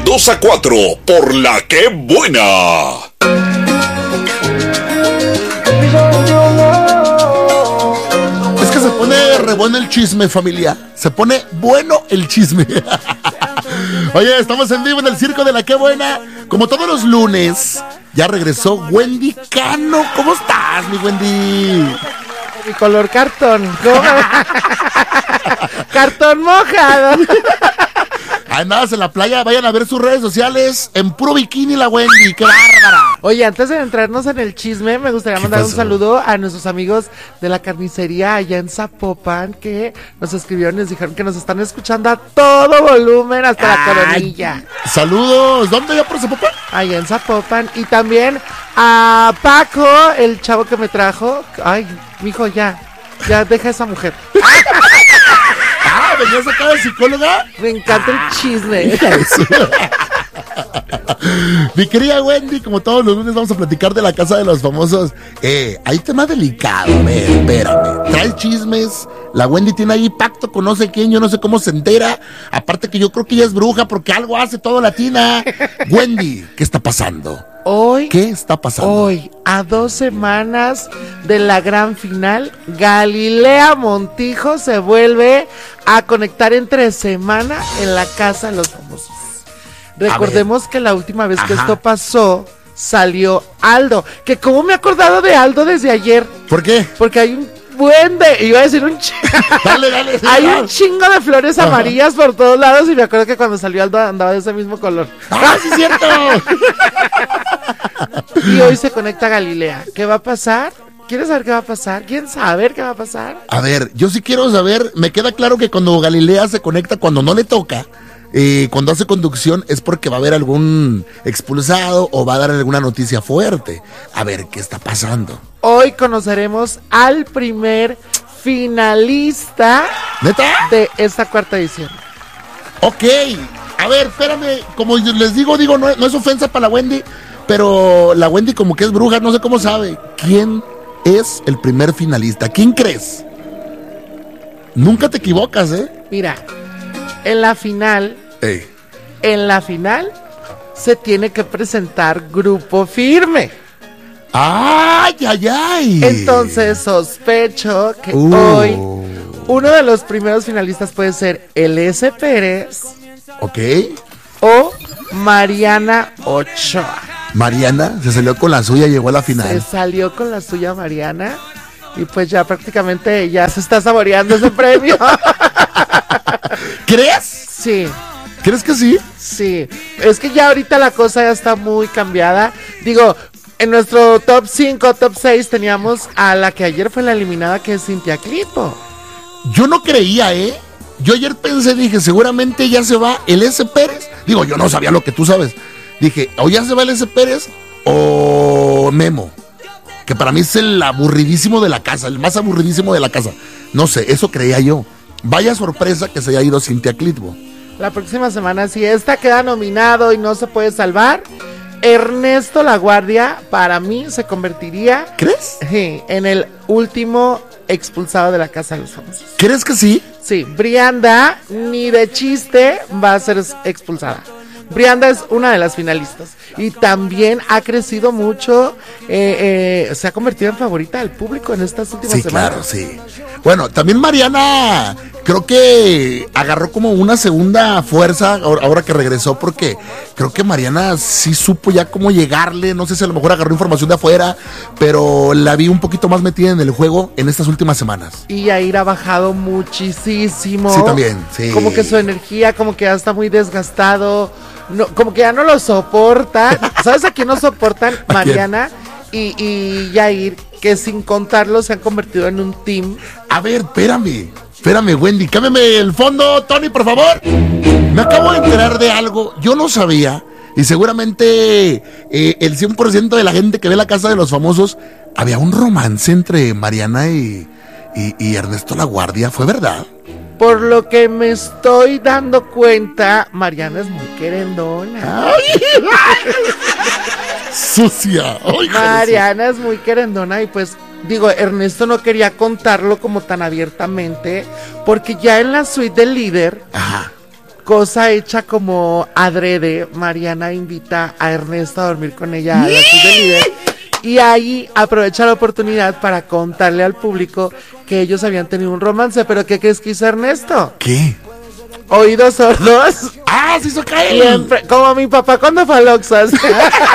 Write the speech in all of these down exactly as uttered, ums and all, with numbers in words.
dos a cuatro por La Que Buena. Es que se pone re bueno el chisme, familia. Se pone bueno el chisme. Oye, estamos en vivo en el Circo de La Que Buena. Como todos los lunes, ya regresó Wendy Cano. ¿Cómo estás, mi Wendy? Mi color cartón. ¿Cómo? Cartón mojado. Andabas en la playa, vayan a ver sus redes sociales. En puro bikini la Wendy, qué bárbara. Oye, antes de entrarnos en el chisme, me gustaría mandar un saludo a nuestros amigos de la carnicería allá en Zapopan, que nos escribieron y nos dijeron que nos están escuchando a todo volumen hasta Ay, la coronilla. Saludos, ¿dónde ya por Zapopan? Allá en Zapopan. Y también a Paco, el chavo que me trajo. Ay, mijo, ya, ya deja a esa mujer. Ah, ¿venías acá de psicóloga? Me encanta ah, el chisme. Mi querida Wendy, como todos los lunes vamos a platicar de la casa de los famosos. Eh, hay tema delicado, a ver, espérame. Trae chismes, la Wendy tiene ahí pacto con no sé quién, yo no sé cómo se entera. Aparte que yo creo que ella es bruja porque algo hace todo latina. Wendy, ¿qué está pasando? Hoy, ¿Qué está pasando? Hoy, a dos semanas de la gran final, Galilea Montijo se vuelve a conectar entre semana en la casa de los famosos. Recordemos que la última vez Ajá. que esto pasó, salió Aldo. Que como me he acordado de Aldo desde ayer. ¿Por qué? Porque hay un buen de, iba a decir un chingo. Dale, dale. Hay un chingo de flores Ajá. amarillas por todos lados y me acuerdo que cuando salió Aldo andaba de ese mismo color. ¡Ah, sí es cierto! Y hoy se conecta Galilea. ¿Qué va a pasar? ¿Quieres saber qué va a pasar? ¿Quién sabe qué va a pasar? A ver, yo sí quiero saber. Me queda claro que cuando Galilea se conecta, cuando no le toca, eh, cuando hace conducción, es porque va a haber algún expulsado o va a dar alguna noticia fuerte. A ver, ¿qué está pasando? Hoy conoceremos al primer finalista ¿Neta? de esta cuarta edición. Ok, a ver, espérame. Como les digo, digo, no, no es ofensa para la Wendy, pero la Wendy como que es bruja, no sé cómo sabe. ¿Quién es el primer finalista? ¿Quién crees? Nunca te equivocas, ¿eh? Mira, en la final, Ey. en la final se tiene que presentar Grupo Firme. ¡Ay, ay, ay! Entonces sospecho que uh. hoy uno de los primeros finalistas puede ser el S. Pérez. Ok. O Mariana Ochoa. Mariana se salió con la suya y llegó a la final. Se salió con la suya Mariana y pues ya prácticamente ya se está saboreando ese premio. ¿Crees? Sí. ¿Crees que sí? Sí. Es que ya ahorita la cosa ya está muy cambiada. Digo, en nuestro top cinco, top seis teníamos a la que ayer fue la eliminada, que es Cintia Clitbo. Yo no creía, ¿eh? Yo ayer pensé, dije, seguramente ya se va el S. Pérez. Digo, yo no sabía lo que tú sabes. Dije, o ya se va el S. Pérez o Memo, que para mí es el aburridísimo de la casa, el más aburridísimo de la casa. No sé, eso creía yo. Vaya sorpresa que se haya ido Cintia Clitbo. La próxima semana, si esta queda nominado y no se puede salvar, Ernesto Laguardia, para mí, se convertiría... ¿Crees? Sí, en el último expulsado de la casa de los famosos. ¿Crees que sí? Sí, Brianda, ni de chiste, va a ser expulsada. Brianda es una de las finalistas y también ha crecido mucho, eh, eh, se ha convertido en favorita del público en estas últimas sí, semanas. Sí, claro, sí. Bueno, también Mariana creo que agarró como una segunda fuerza ahora que regresó, porque creo que Mariana sí supo ya cómo llegarle, no sé si a lo mejor agarró información de afuera, pero la vi un poquito más metida en el juego en estas últimas semanas. Y Yair ha bajado muchísimo. Sí, también, sí. Como que su energía, como que ya está muy desgastado. No, como que ya no lo soporta. ¿Sabes a quién no soportan? Mariana y, y Yair, que sin contarlo se han convertido en un team. A ver, espérame, espérame, Wendy, cámbiame el fondo, Tony, por favor. Me acabo de enterar de algo, yo no sabía, y seguramente eh, el cien por ciento de la gente que ve La Casa de los Famosos, había un romance entre Mariana y, y, y Ernesto Laguardia, ¿fue verdad? Por lo que me estoy dando cuenta, Mariana es muy querendona. Ay, sucia. Ay, Mariana es muy querendona y pues, digo, Ernesto no quería contarlo como tan abiertamente, porque ya en la suite del líder, ajá, cosa hecha como adrede, Mariana invita a Ernesto a dormir con ella a la suite del líder. Y ahí aprovecha la oportunidad para contarle al público que ellos habían tenido un romance. ¿Pero qué crees que hizo Ernesto? ¿Qué? Oídos sordos. ¡Ah, se hizo caer! Siempre, como mi papá cuando fue al Oxxo. Dijo,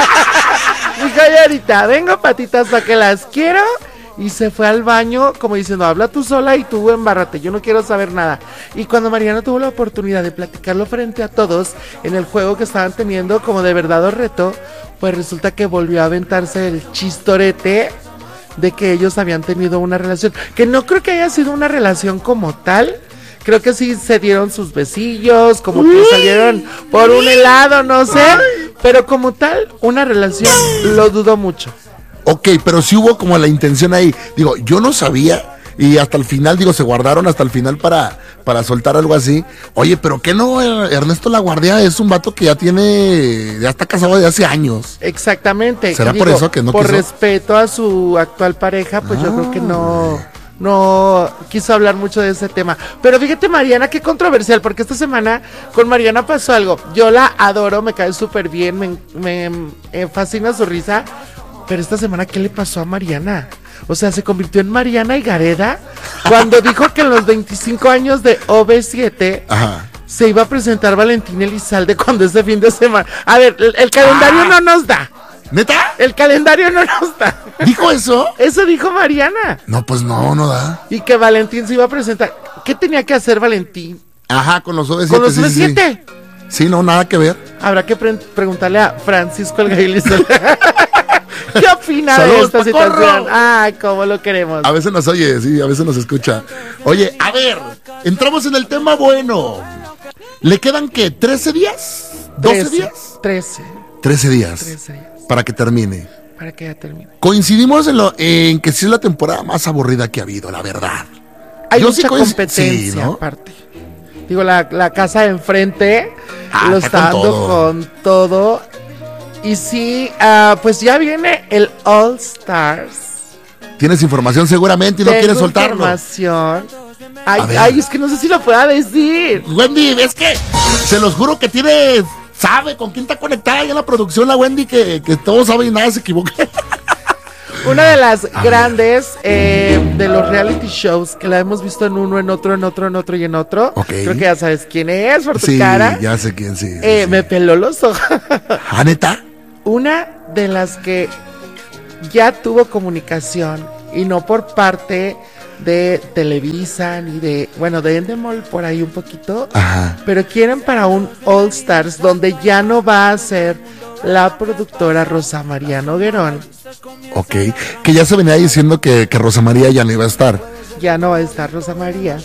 oye, ahorita, vengo patitas para que las quiero. Y se fue al baño como diciendo, habla tú sola y tú embárrate, yo no quiero saber nada. Y cuando Mariana tuvo la oportunidad de platicarlo frente a todos en el juego que estaban teniendo como de verdad o reto, pues resulta que volvió a aventarse el chistorete de que ellos habían tenido una relación, que no creo que haya sido una relación como tal. Creo que sí se dieron sus besillos, como que salieron por un helado, no sé. Pero como tal, una relación, lo dudo mucho. Ok, pero sí hubo como la intención ahí. Digo, yo no sabía y hasta el final, digo, se guardaron hasta el final para, para soltar algo así. Oye, pero ¿qué no? Ernesto La Guardia es un vato que ya tiene, ya está casado desde hace años. Exactamente. ¿Será y por digo, eso que no por quiso? respeto a su actual pareja, pues Ah, yo creo que no... no quiso hablar mucho de ese tema. Pero fíjate, Mariana, qué controversial, porque esta semana con Mariana pasó algo. Yo la adoro, me cae súper bien, me, me, me fascina su risa. Pero esta semana, ¿qué le pasó a Mariana? O sea, se convirtió en Mariana Higareda cuando dijo que en los veinticinco años de O V siete Ajá. se iba a presentar Valentín Elizalde cuando ese fin de semana. A ver, el, el calendario Ah. no nos da. ¿Neta? El calendario no nos da. ¿Dijo eso? Eso dijo Mariana. No, pues no, no da. Y que Valentín se iba a presentar. ¿Qué tenía que hacer Valentín? Ajá, con los O V siete. Con los sí, O V sí, siete. Sí. Sí, no, nada que ver. Habrá que pre- preguntarle a Francisco el Gailizalde. ¿Qué opina Saludos, de esta Pacorro. situación? Ay, cómo lo queremos. A veces nos oye, sí, a veces nos escucha. Oye, a ver, entramos en el tema bueno. ¿Le quedan qué? ¿trece días? ¿doce Trece, días? trece. trece días. trece días. Para que termine. Para que ya termine. Coincidimos en, lo, en que sí es la temporada más aburrida que ha habido, la verdad. Hay Yo mucha sí coinc- competencia, sí, ¿no? aparte. Digo, la, la casa de enfrente Ah, lo está está con dando todo. con todo. Y sí, ah, pues ya viene el All Stars. Tienes información seguramente y no Tengo quieres soltarlo. información. A Ay, ver. ay, es que no sé si lo pueda decir. Wendy, es que se los juro que tiene, sabe con quién está conectada ahí en la producción la Wendy, que, que todo sabe y nada se equivoca. Una de las grandes eh, de los reality shows que la hemos visto en uno, en otro, en otro, en otro y en otro. Ok. Creo que ya sabes quién es por tu Sí, cara. ya sé quién, sí. sí, Eh, sí. Me peló los ojos. ¿Ah, neta? Una de las que ya tuvo comunicación y no por parte de Televisa ni de, bueno, de Endemol por ahí un poquito, Ajá. pero quieren para un All Stars donde ya no va a ser la productora Rosa María Noguerón, Ok. Que ya se venía diciendo que, que Rosa María ya no iba a estar. ya no va a estar Rosa María.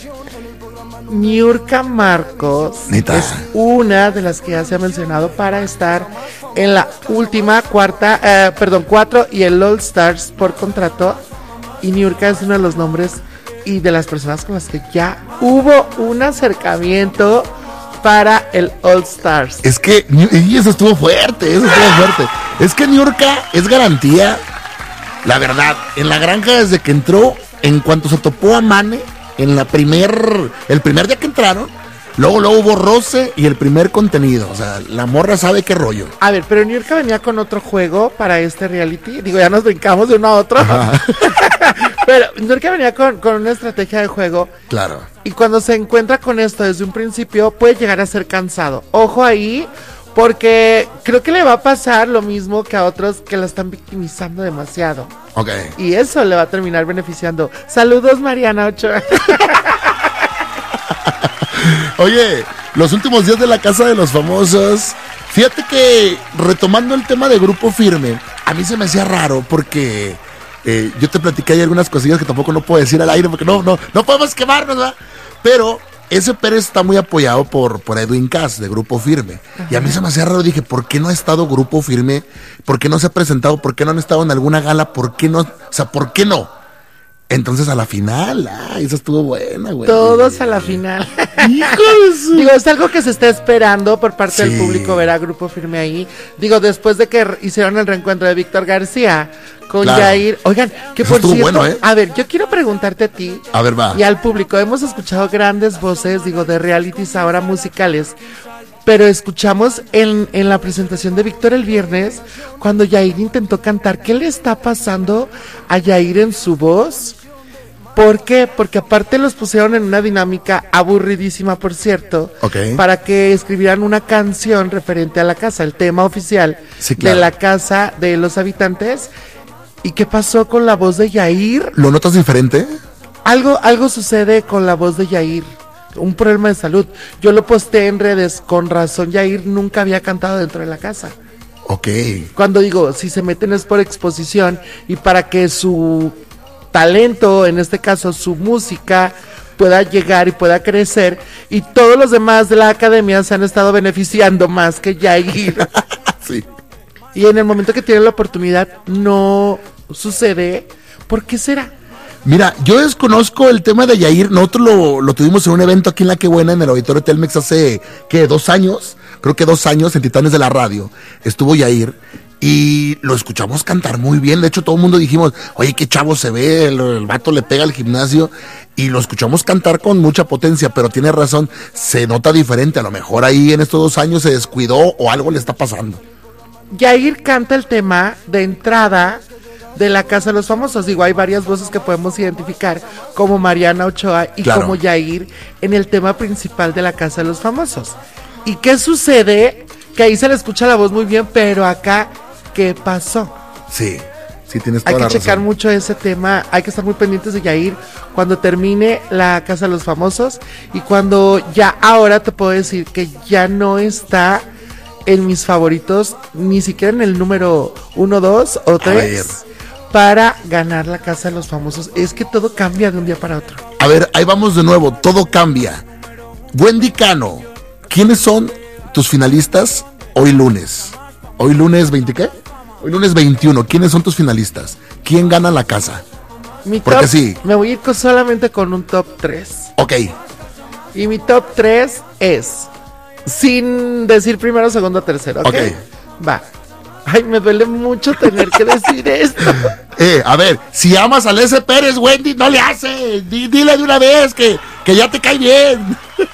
Niurka Marcos Neta. es una de las que ya se ha mencionado para estar en la última, cuarta, eh, perdón, cuatro y el All Stars por contrato. Y Niurka es uno de los nombres y de las personas con las que ya hubo un acercamiento para el All Stars. Es que, y eso estuvo fuerte, eso estuvo fuerte. Es que Niurka es garantía, la verdad, en la granja desde que entró, en cuanto se topó a Mane, en la primer, el primer día que entraron, luego, luego hubo roce y el primer contenido. O sea, la morra sabe qué rollo. A ver, pero Niurka venía con otro juego para este reality. Digo, ya nos brincamos de uno a otro. Pero Niurka venía con, con una estrategia de juego. Claro. Y cuando se encuentra con esto desde un principio, puede llegar a ser cansado. Ojo ahí, porque creo que le va a pasar lo mismo que a otros que la están victimizando demasiado. Ok. Y eso le va a terminar beneficiando. Saludos, Mariana Ochoa. Oye, los últimos días de la Casa de los Famosos. Fíjate que, retomando el tema de Grupo Firme, a mí se me hacía raro porque eh, yo te platicé ahí algunas cosillas que tampoco no puedo decir al aire porque no, no, no podemos quemarnos, ¿verdad? Pero ese Pérez está muy apoyado por, por Edwin Cass de Grupo Firme. Ajá. Y a mí se me hacía raro, dije, ¿por qué no ha estado Grupo Firme? ¿Por qué no se ha presentado? ¿Por qué no han estado en alguna gala? ¿Por qué no? O sea, ¿por qué no? Entonces a la final, ah, esa estuvo buena, güey. Todos a la final. Hijo de su... Digo, es algo que se está esperando por parte Sí. del público ver a Grupo Firme ahí. Digo, después de que hicieron el reencuentro de Víctor García con Claro. Yair. Oigan, que Eso por estuvo cierto, bueno, ¿eh? a ver, yo quiero preguntarte a ti A ver, va. y al público. Hemos escuchado grandes voces, digo, de realities ahora musicales. Pero escuchamos en, en la presentación de Víctor el viernes, cuando Yair intentó cantar. ¿Qué le está pasando a Yair en su voz? ¿Por qué? Porque aparte los pusieron en una dinámica aburridísima, por cierto, Ok. para que escribieran una canción referente a la casa, el tema oficial Sí, claro. de la casa de los habitantes. ¿Y qué pasó con la voz de Yair? ¿Lo notas diferente? Algo, algo sucede con la voz de Yair, un problema de salud. Yo lo posté en redes, con razón Yair nunca había cantado dentro de la casa. Ok. Cuando digo, si se meten es por exposición y para que su talento, en este caso su música, pueda llegar y pueda crecer, y todos los demás de la academia se han estado beneficiando más que Yair. Sí. Y en el momento que tienen la oportunidad no sucede. ¿Por qué será? Mira, yo desconozco el tema de Yair. Nosotros lo, lo tuvimos en un evento aquí en La Que Buena, en el Auditorio Telmex, hace, ¿qué? Dos años. Creo que dos años, en Titanes de la Radio. Estuvo Yair y lo escuchamos cantar muy bien. De hecho, todo el mundo dijimos, oye, qué chavo se ve, el, el vato le pega al gimnasio. Y lo escuchamos cantar con mucha potencia, pero tiene razón, se nota diferente. A lo mejor ahí en estos dos años se descuidó o algo le está pasando. Yair canta el tema de entrada de la Casa de los Famosos. Digo, hay varias voces que podemos identificar, como Mariana Ochoa y Claro. como Yair, en el tema principal de la Casa de los Famosos. ¿Y qué sucede? Que ahí se le escucha la voz muy bien, pero acá, ¿qué pasó? Sí, sí tienes Hay toda que la checar razón. mucho ese tema, hay que estar muy pendientes de Yair cuando termine la Casa de los Famosos, y cuando ya ahora te puedo decir que ya no está en mis favoritos, ni siquiera en el número uno, dos o ver. tres, para ganar la Casa de los Famosos. Es que todo cambia de un día para otro. A ver, ahí vamos de nuevo, todo cambia. Wendy Cano, ¿quiénes son tus finalistas hoy lunes? Hoy lunes veinte, ¿qué? Hoy lunes veintiuno, ¿quiénes son tus finalistas? ¿Quién gana la casa? Mi Porque top, sí. me voy a ir con- solamente con un top tres. Ok, Y mi top tres es, sin decir primero, segundo, tercero, ¿ok? Ok. Va. Ay, me duele mucho tener que decir esto. eh, a ver, si amas a Lese Pérez, Wendy, no le hace. Di- dile de una vez que, que ya te cae bien.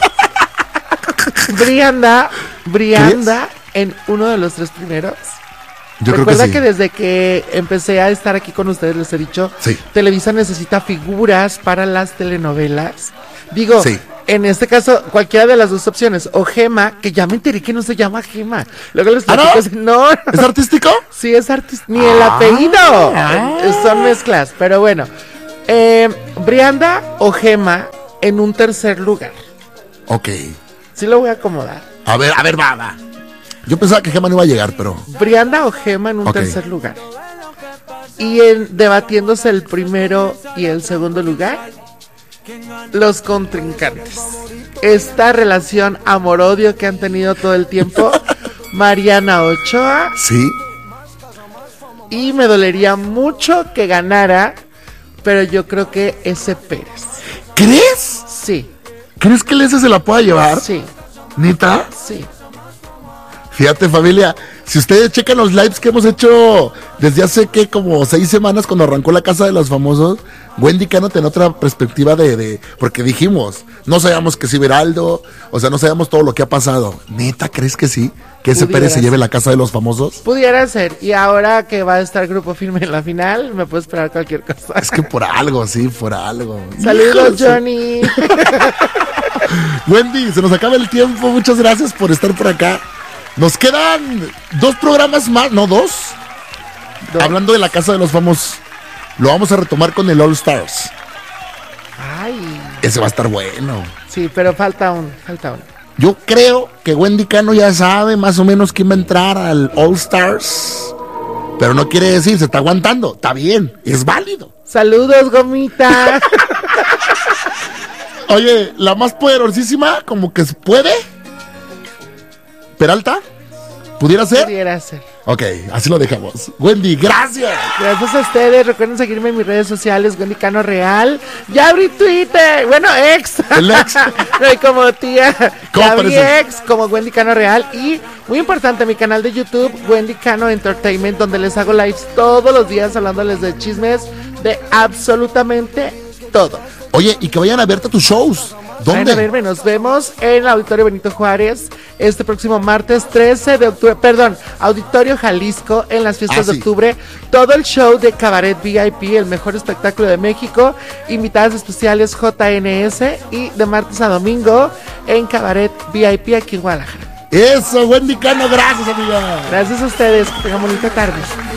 Brianda, Brianda en uno de los tres primeros. Yo Recuerda creo que sí. que desde que empecé a estar aquí con ustedes les he dicho, Sí. Televisa necesita figuras para las telenovelas. Digo, Sí. en este caso, cualquiera de las dos opciones, o Gema, que ya me enteré que no se llama Gema. Luego les ¿Ah, no? platico si- no, ¿Es artístico? sí es artista, ni el apellido, eh, son mezclas, pero bueno. Eh, Brianda o Gema en un tercer lugar. Ok. Sí lo voy a acomodar. A ver, a ver, va, va. Yo pensaba que Gemma no iba a llegar, pero... Brianda o Gema en un Ok. tercer lugar. Y en, debatiéndose el primero y el segundo lugar, los contrincantes. Esta relación amor-odio que han tenido todo el tiempo, Mariana Ochoa, Sí. y me dolería mucho que ganara, pero yo creo que ese Pérez. ¿Crees? Sí, ¿Crees que Lese se la pueda llevar? sí, ¿Neta? sí. Fíjate, familia, si ustedes checan los lives que hemos hecho desde hace que como seis semanas cuando arrancó la Casa de los Famosos, Wendy Cano tenía otra perspectiva de, de, porque dijimos, no sabíamos que sí Beraldo, o sea, no sabíamos todo lo que ha pasado. ¿Neta crees que sí? ¿Que ese Pudiera Pérez se ser. lleve la Casa de los Famosos? Pudiera ser. Y ahora que va a estar Grupo Firme en la final, me puedo esperar cualquier cosa. Es que por algo, sí, por algo. Saludos, Híjole, Johnny. Wendy, se nos acaba el tiempo, muchas gracias por estar por acá. Nos quedan dos programas más, no dos. Dos. Hablando de la Casa de los Famosos, lo vamos a retomar con el All Stars. Ay, Ese va a estar bueno. sí, pero falta un, falta un. Yo creo que Wendy Cano ya sabe más o menos quién va a entrar al All Stars. Pero no quiere decir, se está aguantando. Está bien, es válido. Saludos, Gomita. Oye, la más poderosísima, como que se puede. Peralta, ¿pudiera ser? Pudiera ser. Ok, así lo dejamos. Wendy, gracias. Gracias a ustedes. Recuerden seguirme en mis redes sociales, Wendy Cano Real. Ya abrí Twitter. Bueno, ex. El ex. No, como tía. ¿Cómo Ya abrí parece? ex como Wendy Cano Real. Y muy importante, mi canal de YouTube, Wendy Cano Entertainment, donde les hago lives todos los días hablándoles de chismes de absolutamente todo. Oye, y que vayan a verte tus shows. Vayan a ¿Dónde? verme, nos vemos en el Auditorio Benito Juárez este próximo martes trece de octubre, perdón, Auditorio Jalisco en las fiestas Ah, de sí. octubre, todo el show de Cabaret V I P, el mejor espectáculo de México, invitadas especiales J N S y de martes a domingo en Cabaret V I P aquí en Guadalajara. Eso, Wendy Cano, gracias, amiga. Gracias a ustedes, que tengan bonita tarde.